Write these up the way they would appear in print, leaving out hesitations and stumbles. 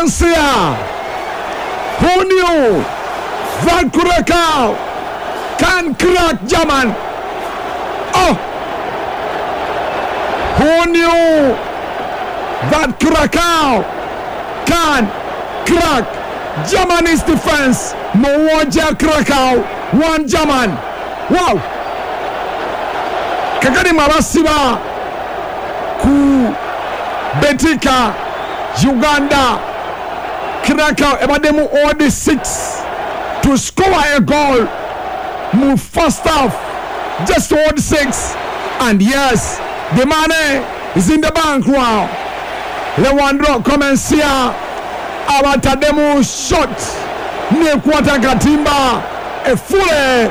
Valencia. Who knew that Curacao can crack German? Oh, who knew that Curacao can crack Germany's defense? Moja Curacao, one German. Wow. Kagani Marasiba ku Benfica Uganda. Curacao Ebademu ordered 6 to score a goal. Move first half, just ordered 6. And yes, the money is in the bank. Wow. Lewandro Comencia Abatademu shot. Nekwata Katimba a full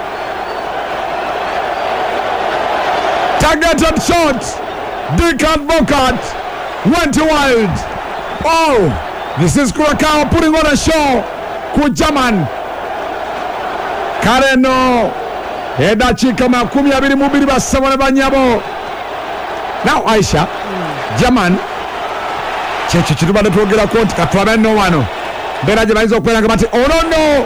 targeted shot. Dick Advocat went wild. Oh, this is Curacao putting on a show. Kujaman Kareno Eda Chika Makumi Abiri Mubiri Basavana Banyabo. Now Aisha Jaman Chichiruba the Progira Court Katwano Wano Beraja Izo Penagabati. Oh no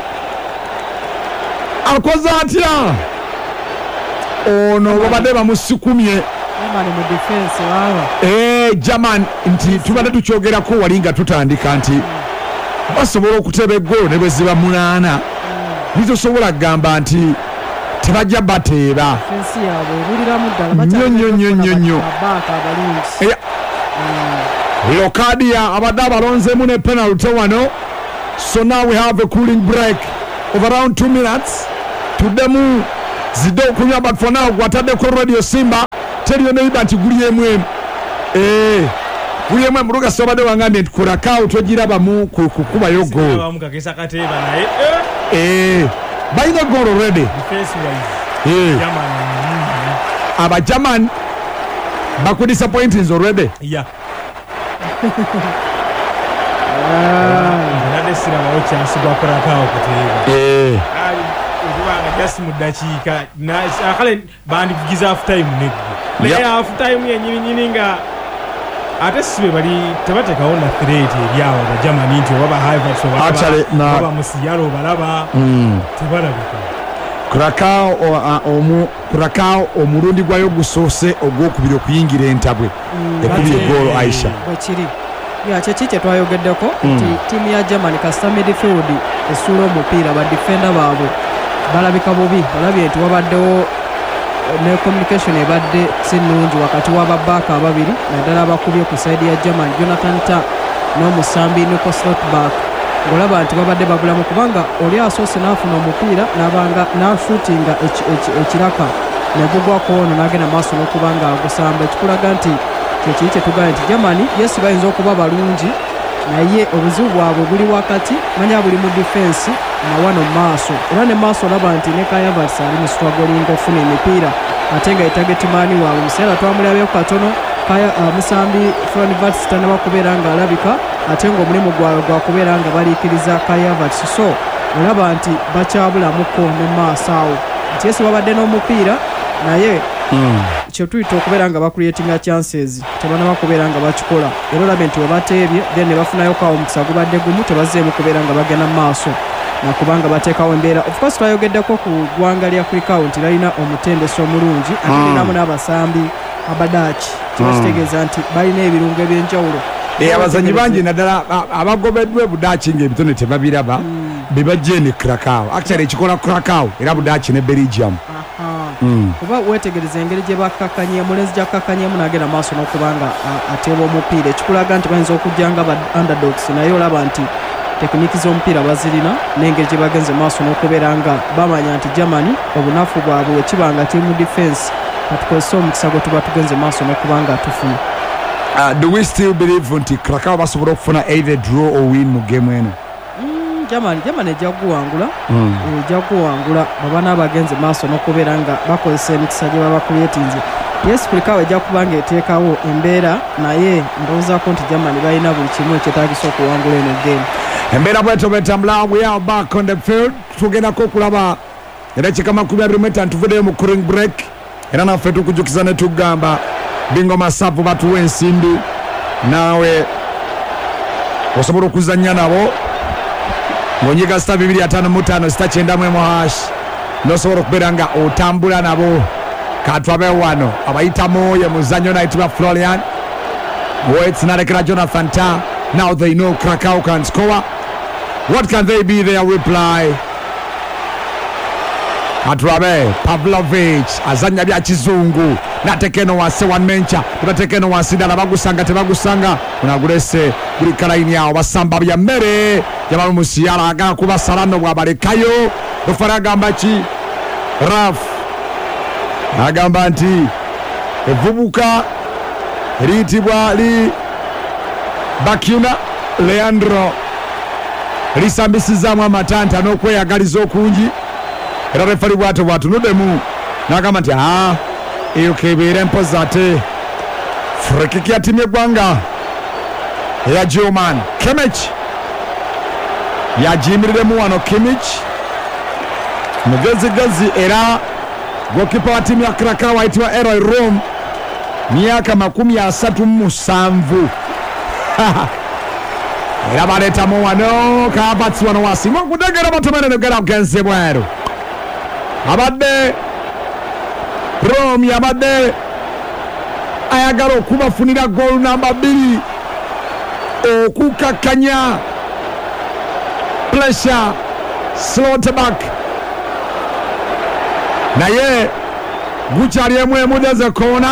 Alkozatia. Oh no Babadeva Musukumie defense wawa. Jaman nti tubadde tukyogera ko walinga tutandika nti basobola okuteba eggolo ne bweziba munana bizosobola kugamba nti tebajja bateeba defense yaabwe ebuliramu ddala nyonyo Locadia abadde abalonzeemu ne penalty wano. So now we have a cooling break of around 2 minutes. Tuddemu zidde okunywa, but for now gwataddeko Radio Simba teriyo neiba nti guliemu guliemu muluga sobadde wangambye nti Curacao togirabamu kukubayo goal. Balina goal already. Aba German bakudisappointings already. Yeah. Sina maocha nsigwa Curacao kutega. Just mudachika na akale bandi kugiza half time nego. Le half time yenyini nga atasibe bali tabateka ona threat yawo ba Germany nti baba Havertz baba musiyalo balaba tibalabika. Curacao omurundi gwayo gusose ogwokubiri okuyingira entabwe ekubye goal Aisha. Bachiri ya chechiche twayogeddeko nti timu ya Germany custom midfield esula omupiira ba defender baabwe balabika bubi, balabye nti wabaddewo ne communication ebadde sinungi wakati w'ababaka ababiri naddala abakubye ku side ya Germany Jonathan Tah n'omusambi Nico Slotback. Ngolaba nti babadde babulamu kubanga oli asoose n'afuna omupiira n'abanga n'ashootinga ekiraka negugwako ono n'agenda maaso n'okubanga agusamba, ekikulaga nti kyekiri kye tugamba nti Germany yes bayinza okuba balungi naye obuzibu bwabwe buli wakati, manya buli mu defense na wano maaso. Era ne maaso olaba nti ne Kai Havertz ali mu struggling okufuna emipiira ate nga target man waabwe museera twamulabyeku katono musambi Florian Wirtz tanaba kubeera nga alabika ate nga omulimu gwabwe gwa kubeera nga baliikiriza Kai Havertz. So olaba nti bakyabulamuko ne maaso awo nti esi babadde n'omupiira naye kyetuyita okubeera nga bacreatinga chances tebanaba kubeera nga bakikola. Era olabe nti webateebye then ne bafunayo kawo omukisa gubadde gumu tebazeemu kubeera nga bagenda maaso nakubanga bateekawo embeera. Of course twayogeddeko ku ggwanga lya Curacao nti balina omutendesi omulungi ate namu n'abasambi Abadachi kibakitegeeza nti balina ebirungo ebyenjawulo. Abazanyi bangi naddala abagobeddwa Budachi ng'ebitone tebabiraba bebajje ne Curacao. Actually ekikola Curacao era Budachi ne Belgium. Kuba wetegereza engeri gye bakakanye mulenzi gyakakanyemu n'agenda maaso n'okubanga ateeba omupiira, ekikulaga nti bayinza okujjanga ba underdogs naye olaba nti tekiniki z'omupiira bazirina n'engeri gye bagenze maaso n'okubeera nga bamanya nti Germany obunafu bwabwe wekibanga kiri mu defense katukozesa omukisa gwe tuba tugenze maaso n'okubanga tufuna. Do we still believe nti Curacao basobola okufuna either draw or win mu game eno? Germany ejja kuwangula baba n'abagenze maaso n'okubeera nga bakozesa emikisa gye baba creatinze. Yes, Curacao ejja kubanga eteekawo embeera naye ndowoozaako nti Germany balina buli kimu ekyetaagisa okuwangula eno game. Embeera bwetyo bwetambula. We are back on the field. Tugendako okulaba edakiika 25 tuvuddeyo mu cooling break era naffe tukujukiza ne tugamba Bingo Masavu batuwa ensimbi naawe osobola okuzannya nabo ng'onyiga sita 255 sita 9 n'osobola okubeera nga otambula nabo. Katwabe wano abayitamu ye muzannyo nayitibwa Florian Wets nalekera Jonathan Ta. Now they know Krakow can score. What can they be their reply? Katwabe Pavlovic azanya bya kizungu natekeno wansi one mencha batekeno wansi dala bagusanga tebagusanga unagurese buli kalaini yao basamba bya mmere yabalu musiyala aga kuba salano bwabalekayo ofaraga mbachi Raf agamba nti evubuka litibwa li Bakuna Leandro lisambisizaamu amatanta n'okweyagaliza okungi era refari bwatunudemu n'agamba nti eyo kebeera empozi ate frikiki ya timu y'eggwanga eya German. Kimmich yagiyimiriremu wano. Kimmich mugezigezi era gokipa wa timu ya Krakow ayitibwa Eroy Rom myaka 37 era baleetamu wano Kabatsi wano wasinga okudegera batomere negera ogenze bweru abadde Rome yabadde ayagala okubafunira goal namba 2 okukakkanya pressure Slotterback naye gukyali emu deze koona.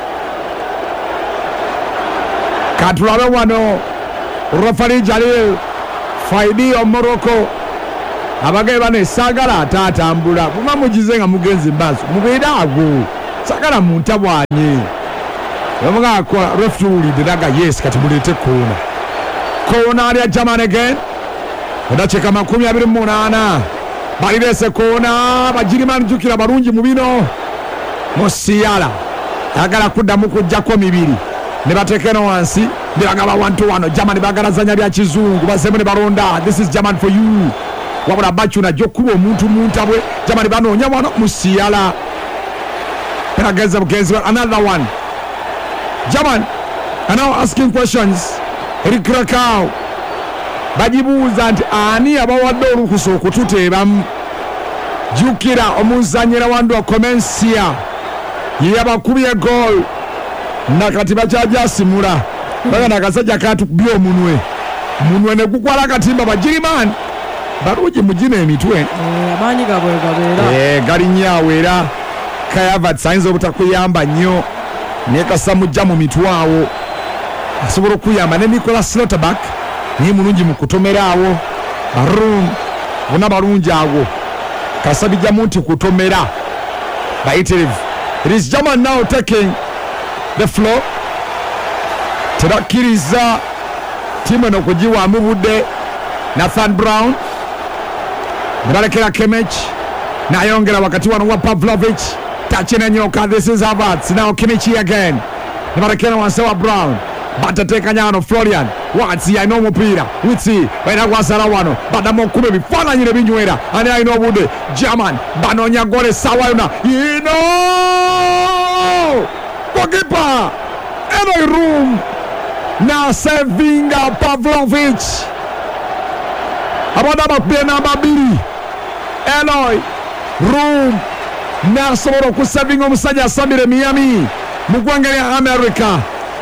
Katulabe wano Rafari Jalil Faidi of Morocco abagaye bane sagala atatambula buma mugize nga mugenzi mbazo mubeera ago sagala muntabwanye yamuga ko referee diraga yes kati mulete koona ali German again ndacheka 28 balirese koona Bagiriman jukira barungi mu bino Musiala agala kuddamu kujjako 2 ne batekeno wansi bagaba 1-1 German bagalazanya bya kizungu basemu ne baronda. This is German for you wabula Bakuna jokuba omuntu muntabwe German banoonya wano Musiala penageza bugenzi. Another one German are now asking questions. Eri Krakow bajibuuza nti ani abawadde olukusa okututeebamu. Jukira omuzanyira wandu wa Comencia yabakubye goal nakati bakyajasimula baga nakasajja katukubye omunwe ne gukwala katimba Bagiriman baruji mujina emitwe amanyi gabeera galinyawo era Kayavat sayinza obutakuyamba nnyo naye kasamujja mu mitwawo asobola okuyamba ne Nicolas Slotterback niye mulungi mu kutomeraawo Barum bona balungi awo kasabijja munti kutomera bayitirivu. It is German now taking the floor. Tebakkiriza timu n'okugiwaamu budde. Nathan Brown nebalekera Kimmich n'ayongera wakati wano wa Pavlovic tachina nyoka. This is Havertz now. Kimmich again nebalekera wansi wa Brown batateekanya wano Florian Watsi alina omupiira Witsi balina gwasala wano baddamu okuba ebifaananyi ne binywera ani alina obudde German banoonya gole essaawa yona goalkeeper Eroy Rom now serving Pavlovic abadde abakubye namba 2 Eroy Rom n'asobola okusavinga omusajja asambire Miami mu ggwanga lya America.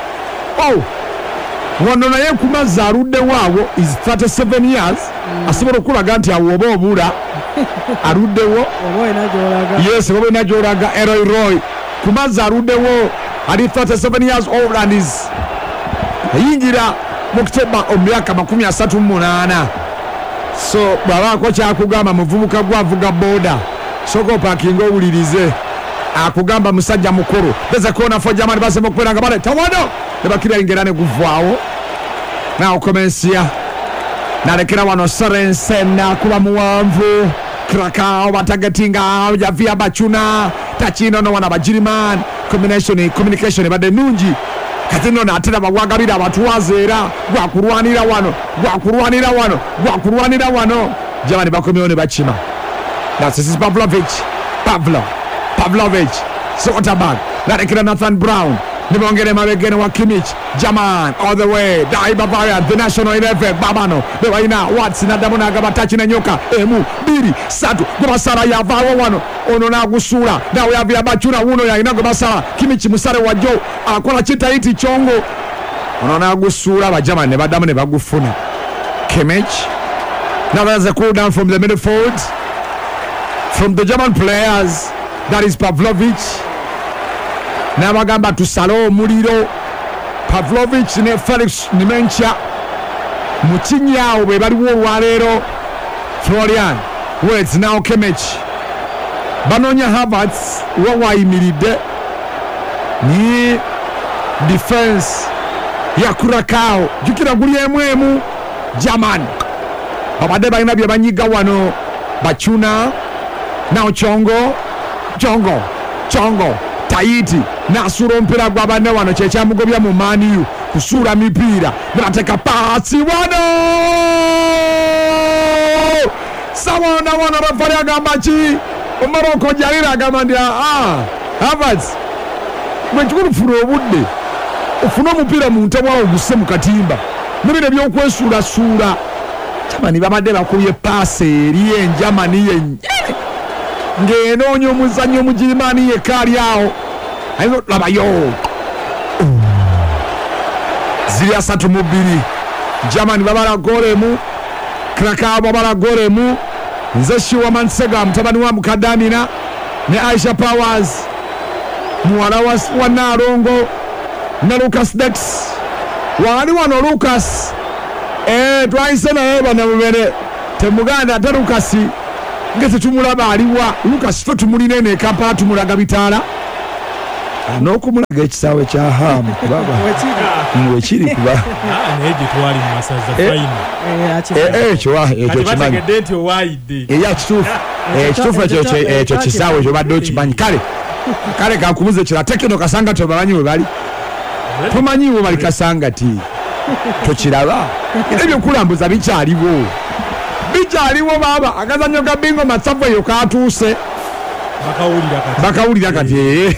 Wano naye kumazzi aludde waawo is 37 years asobola okulaga nti awo oba obula aluddewo yes oba olina gy'olaga. Eroy Roy kumazzi aluddewo ali 37 years old and is ayingira mu October omyaka 38 so bw'abaako kyakugamba muvubuka gwavuga boda soka opakinga owulirize akugamba musajja mukulu. There's a corner for Germany basema okubeera nga bale tawano ne bakira ingera ne guvaawo now Comencia nalekera wano Sorensen akuba muwanvu Krakow batagetinga javia Bakuna tachino no wana Bagiriman communication badde nungi kati nno n'atera bagwagabira abatuwaze era gwakulwanira wano Germany bakomyewo ne bakima. This is Pavlovic Slotterback nalekera Nathan Brown nibongere mabegene wa Kimmich German all the way Dai Bavaria the national 11 babano bebaina Watson adamona agabatachi na nyoka emu 2 3 gobasara yavawo wano ono na gusula nawe yavya bachuna uno ya inago basara Kimmich musare wajo akola chita iti chongo ono na gusula ba German ne badamu ne bagufuna Kimmich. Now there's a cool down from the midfield from the German players, that is Pavlovic. Now bagamba tusalo muliro Pavlovic ne Felix Nimencha Mutinyao be baliwo walero Florian Wirtz now Kimmich Banonya Havertz wawayimiride ni defense ya Curacao jukira guli emwemu German babade balina bye banyiga wano Bachuna now Chongo Taiti nasura mpira gwa bane wano checha mugobya mu Manu kusura mipira nateka pasi wano sawana wana rafari agambachi Morocco jarira agamandya Havertz mwechukuru furo obudde ofuna mupira mu ntabwa oguse mu katimba nibire byokwesura sura Germany babadde bakuye pase eriye Germany yenye ngeno omuzanyo mujimani ye kali yao ayo labayo zili asatu mubiri Germany babala golemu Curacao babala golemu Nzeshi wa Mansega mtabani wa Mukadamina ne Aisha Powers muwala wa Narongo na Lucas Dex wali wano Lucas twaise naye bana mubere temuganda ate Lucas ngese tumulaba aliwa Lucas ffe tumulinene Kampala tumulaga bitala n'okumulaga ekisawe kya hamu baba wekiri kuba neje twali mu masaza fine ekyo kimanyi ekyo kisawe ekyo badde okimanyi kale kakubuze kira tekino kasanga tebamanyi we bali tumanyi we bali kasanga ti tokiraba ebyo kulambuza bikyaliwo baba akazanyo ka bingo matsavu eyo katuuse bakawulira kati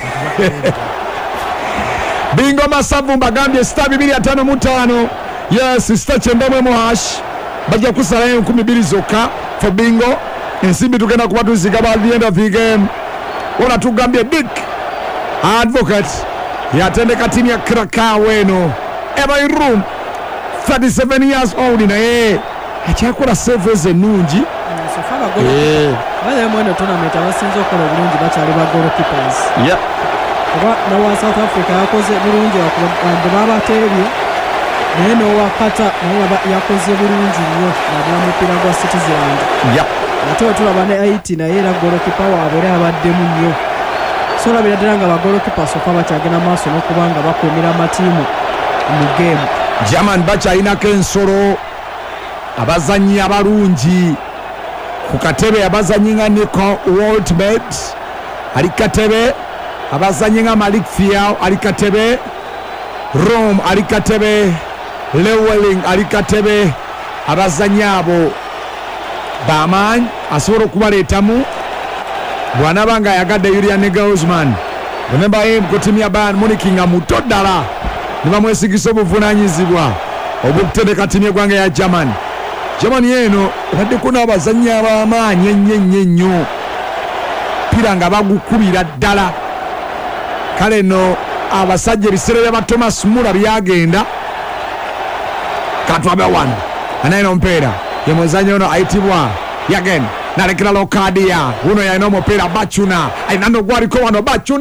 bingo masavu mbagambye star 255 yes star kyendamwemu hash bajja kusalayo 12 zokka for bingo ensimbi tugenda kuba tuziga by the end of the game wona tugambye Dick Advocate yatendeka timu ya Curacao eno every room 37 years old naye akyakola service enungi bale mwana tournament abasinze okola bulungi bakyali ba goalkeepers nowa South Africa yakoze bulungi babateebye naye nowakata naye yakoze bulungi nnyo nabula mupira gwa Citizen ate tulaba ne Haiti naye era goalkeeper waabwe era abaddemu nnyo so olabira ddala nga ba goalkeepers okwa bakyagenda maaso n'okubanga bakuumira amatiimu mu game. German bakyalinako ensolo abazanyi abalungi ku katebe abazanyi nga Nico Waltbed ali katebe abazanyi nga Malik Fiao ali katebe Rome ali katebe Lewelling ali katebe abazanyi abo bamanyi asobola okubaleetamu bwanaba nga ayagadde Julian Nagelsmann remember him ku timu ya Bayern Munich nga muto ddala ne bamwesigisa obuvunaanyizibwa obwokutendeka timu y'eggwanga ya German eno ebaddeko n'abazannyi ab'amaanyi ennyo pira nga bagukubira ddala kale no abasajja ebiseera bya Thomas Muller byagenda katwabe wano anaina omupiira ye muzannyi ono ayitibwa yagen nalekera Lokadia uno yalina omupiira Bachuna alina nogwaliko wano Bachuna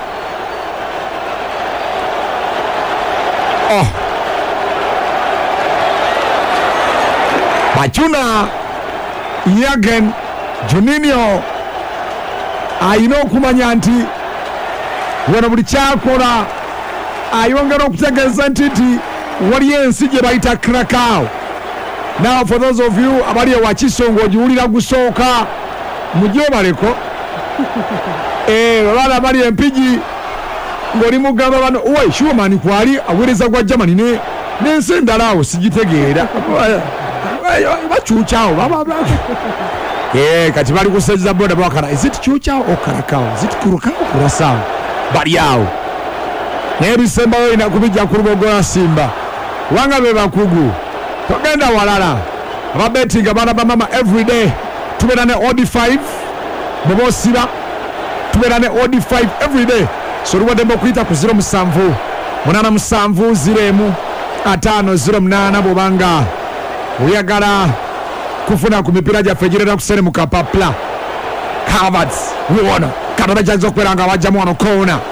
Bachuna Yagen Juninho ayina okumanya nti wano buli kyakola ayongera okutegeeza nti waliyo ensi gye bayita Curacao. Now for those of you abali ewa Kisongo ogiwulira gusooka mugyobaleko abaana abali empigi ng'oli mugamba bano owe Schumann kwali aweereza gwa Germany n'ensi endala awo sigitegeera bakyukyawo kati bali kusezza boda bakala is it Curacao or Curacao is it Curacao Curacao bali awo n'ebisembayo ina kubijja ku Lubogola Simba wanga be bakugu togenda walala ababetinga bana bamama everyday tubeera ne odd 5 bw'oba osiba tubeera ne odd 5 everyday so lubaddemu okuyita ku 0787050508 bw'obanga oyagala kufuna ku mipiira gyaffe egireta ku sene mu kapapula Havertz wono Katonda kyayinza okubeera nga wajjamu wano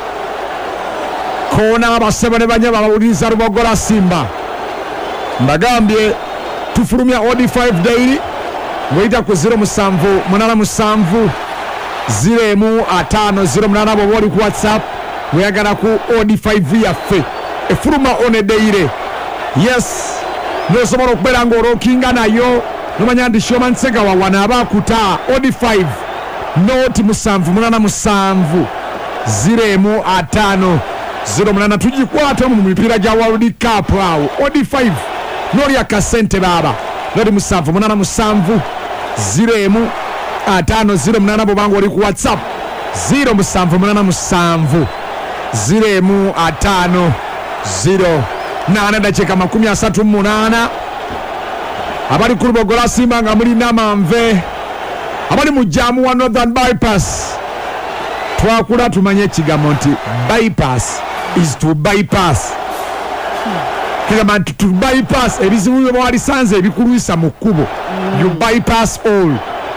koona abasebo ne banyaba bawuliriza Lubogola Simba mbagambye tufulumya odd 5 daily ng'oyita ku 0787050508 bw'oba oli ku WhatsApp ng'oyagala ku odd 5 yaffe efuluma one daily yes n'osobola okubeera ng'olookinga nayo nomanya nti Shoman Segawa wana abakuta odd 5 noti 0787050508 tugikwata mu mipiira gya World Cup awo odd 5 n'oli akasente baaba noti 0787050508 bw'obanga oli ku WhatsApp 0787050508 dakiika 38 abali ku Lubogola Simba nga muli Namanve abali mu Jaamu wa Northern Bypass twakula tumanye ekigambo nti bypass is to bypass kigamba nti to bypass ebizibu bye walisanze ebikulwisa mu kkubo you bypass all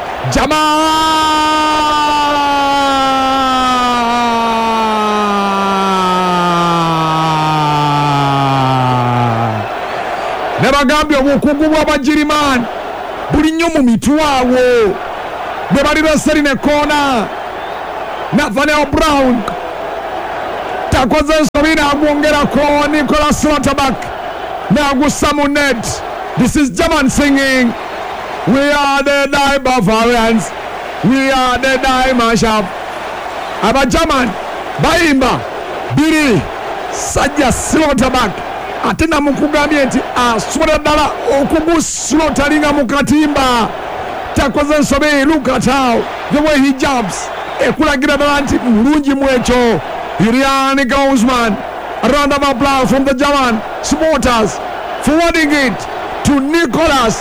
nebagambye obukugu bw'Abagirimaani buli nnyo mu mitwawo bwe bali Roseri ne koona Nathaniel Brown takoze ensobi n'agwongerako Nicholas Lauterbach n'agussa mu net. This is German singing we are the die Bavarians we are the die mashup Abagerman bayimba biri sajja Lauterbach ate namukugambye nti asobola ddala okuguslota mu katimba takoze ensobi look at how the way he jumps ekulagira ddala nti mulungi mu ekyo Irian Guzman a round of applause from the German supporters forwarding it to Nicholas